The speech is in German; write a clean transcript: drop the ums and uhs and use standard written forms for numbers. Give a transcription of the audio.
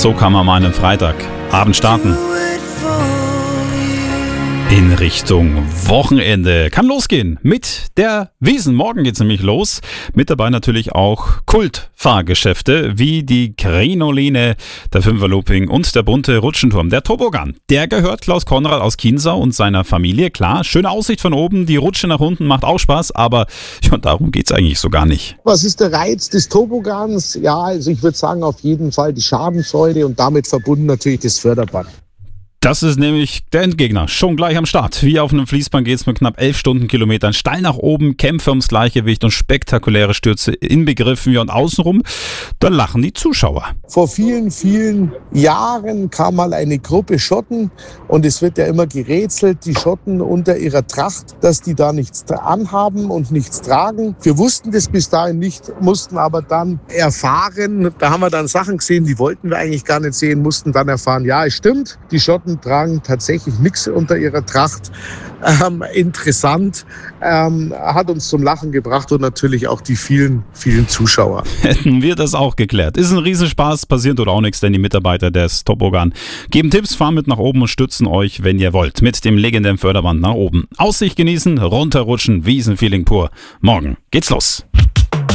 So kann man mal einen Freitagabend starten. In Richtung Wochenende. Kann losgehen mit der Wiesn. Morgen geht's nämlich los. Mit dabei natürlich auch Kultfahrgeschäfte wie die Krinoline, der Fünferlooping und der bunte Rutschenturm. Der Toboggan, der gehört Klaus Konrad aus Chiemsau und seiner Familie. Klar, schöne Aussicht von oben, die Rutsche nach unten macht auch Spaß, aber ja, darum geht's eigentlich so gar nicht. Was ist der Reiz des Toboggans? Ja, also ich würde sagen auf jeden Fall die Schadenfreude und damit verbunden natürlich das Förderband. Das ist nämlich der Endgegner. Schon gleich am Start. Wie auf einem Fließband geht's mit knapp 11 Stundenkilometern steil nach oben, Kämpfe ums Gleichgewicht und spektakuläre Stürze inbegriffen. Und außenrum, da lachen die Zuschauer. Vor vielen, vielen Jahren kam mal eine Gruppe Schotten und es wird ja immer gerätselt, die Schotten unter ihrer Tracht, dass die da nichts anhaben und nichts tragen. Wir wussten das bis dahin nicht, mussten aber dann erfahren, da haben wir dann Sachen gesehen, die wollten wir eigentlich gar nicht sehen, mussten dann erfahren, ja, es stimmt, die Schotten tragen tatsächlich nichts unter ihrer Tracht. Interessant, hat uns zum Lachen gebracht und natürlich auch die vielen, vielen Zuschauer. Hätten wir das auch geklärt. Ist ein Riesenspaß, passiert oder auch nichts, denn die Mitarbeiter des Toboggan geben Tipps, fahren mit nach oben und stützen euch, wenn ihr wollt, mit dem legendären Förderband nach oben. Aussicht genießen, runterrutschen, Wiesenfeeling pur. Morgen geht's los.